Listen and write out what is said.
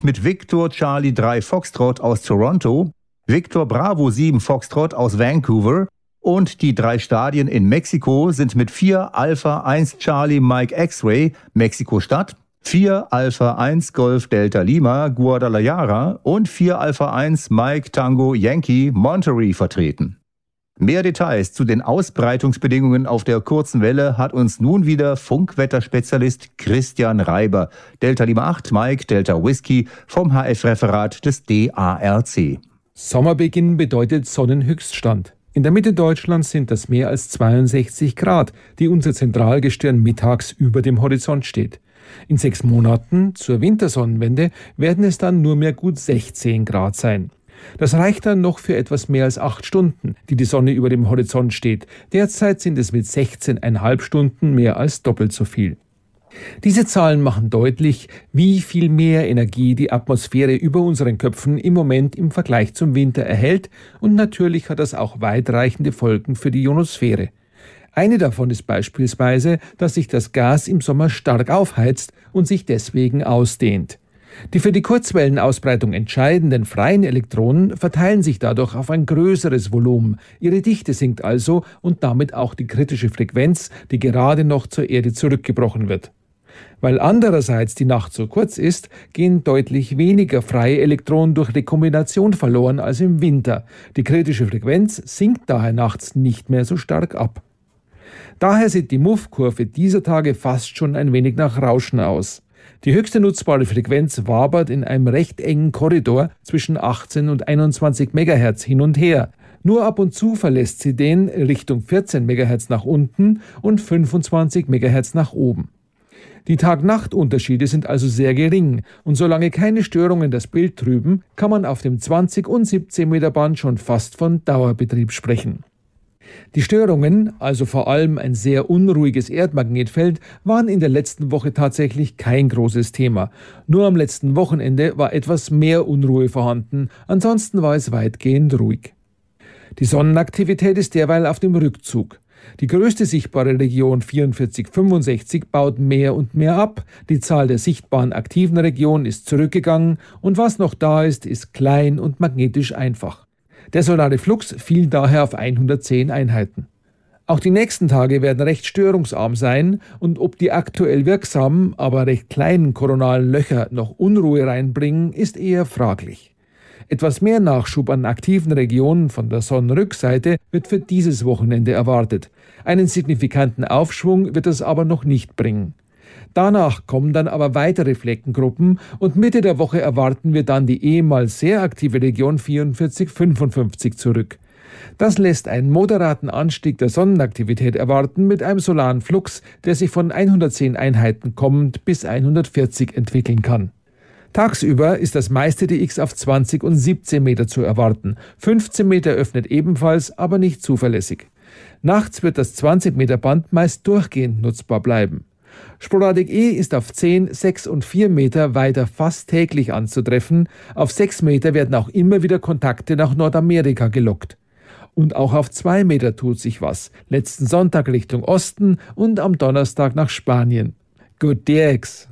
mit Victor Charlie 3 Foxtrot aus Toronto, Victor Bravo 7 Foxtrot aus Vancouver und die 3 Stadien in Mexiko sind mit 4 Alpha 1 Charlie Mike X-Ray Mexiko-Stadt, 4 Alpha 1 Golf Delta Lima Guadalajara und 4 Alpha 1 Mike Tango Yankee Monterrey vertreten. Mehr Details zu den Ausbreitungsbedingungen auf der kurzen Welle hat uns nun wieder Funkwetterspezialist Christian Reiber, Delta Lima 8 Mike Delta Whisky vom HF-Referat des DARC. Sommerbeginn bedeutet Sonnenhöchststand. In der Mitte Deutschlands sind das mehr als 62 Grad, die unser Zentralgestirn mittags über dem Horizont steht. In 6 Monaten, zur Wintersonnenwende, werden es dann nur mehr gut 16 Grad sein. Das reicht dann noch für etwas mehr als 8 Stunden, die die Sonne über dem Horizont steht. Derzeit sind es mit 16,5 Stunden mehr als doppelt so viel. Diese Zahlen machen deutlich, wie viel mehr Energie die Atmosphäre über unseren Köpfen im Moment im Vergleich zum Winter erhält, und natürlich hat das auch weitreichende Folgen für die Ionosphäre. Eine davon ist beispielsweise, dass sich das Gas im Sommer stark aufheizt und sich deswegen ausdehnt. Die für die Kurzwellenausbreitung entscheidenden freien Elektronen verteilen sich dadurch auf ein größeres Volumen. Ihre Dichte sinkt also und damit auch die kritische Frequenz, die gerade noch zur Erde zurückgebrochen wird. Weil andererseits die Nacht so kurz ist, gehen deutlich weniger freie Elektronen durch Rekombination verloren als im Winter. Die kritische Frequenz sinkt daher nachts nicht mehr so stark ab. Daher sieht die Muff-Kurve dieser Tage fast schon ein wenig nach Rauschen aus. Die höchste nutzbare Frequenz wabert in einem recht engen Korridor zwischen 18 und 21 MHz hin und her. Nur ab und zu verlässt sie den Richtung 14 MHz nach unten und 25 MHz nach oben. Die Tag-Nacht-Unterschiede sind also sehr gering, und solange keine Störungen das Bild trüben, kann man auf dem 20 und 17 Meter Band schon fast von Dauerbetrieb sprechen. Die Störungen, also vor allem ein sehr unruhiges Erdmagnetfeld, waren in der letzten Woche tatsächlich kein großes Thema. Nur am letzten Wochenende war etwas mehr Unruhe vorhanden, ansonsten war es weitgehend ruhig. Die Sonnenaktivität ist derweil auf dem Rückzug. Die größte sichtbare Region 4465 baut mehr und mehr ab, die Zahl der sichtbaren aktiven Regionen ist zurückgegangen und was noch da ist, ist klein und magnetisch einfach. Der solare Flux fiel daher auf 110 Einheiten. Auch die nächsten Tage werden recht störungsarm sein, und ob die aktuell wirksamen, aber recht kleinen koronalen Löcher noch Unruhe reinbringen, ist eher fraglich. Etwas mehr Nachschub an aktiven Regionen von der Sonnenrückseite wird für dieses Wochenende erwartet. Einen signifikanten Aufschwung wird es aber noch nicht bringen. Danach kommen dann aber weitere Fleckengruppen, und Mitte der Woche erwarten wir dann die ehemals sehr aktive Region 4455 zurück. Das lässt einen moderaten Anstieg der Sonnenaktivität erwarten mit einem solaren Flux, der sich von 110 Einheiten kommend bis 140 entwickeln kann. Tagsüber ist das meiste DX auf 20 und 17 Meter zu erwarten. 15 Meter öffnet ebenfalls, aber nicht zuverlässig. Nachts wird das 20 Meter Band meist durchgehend nutzbar bleiben. Sporadik E ist auf 10, 6 und 4 Meter weiter fast täglich anzutreffen. Auf 6 Meter werden auch immer wieder Kontakte nach Nordamerika gelockt. Und auch auf 2 Meter tut sich was. Letzten Sonntag Richtung Osten und am Donnerstag nach Spanien. Good DX!